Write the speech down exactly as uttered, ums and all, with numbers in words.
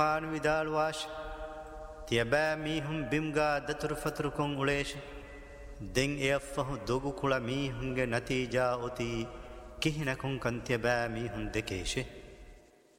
ආන විදාල් වාශ තියබෑ මීහුම් බිම්ගා දතුරු ෆතුරුකොන් උලේශ දෙන් එයෆහු දොගු කුළ මීහුන්ගේ නතිජා ඔති කිහිනකුන් කන්තිය බෑ මීහුන් දෙකේශේ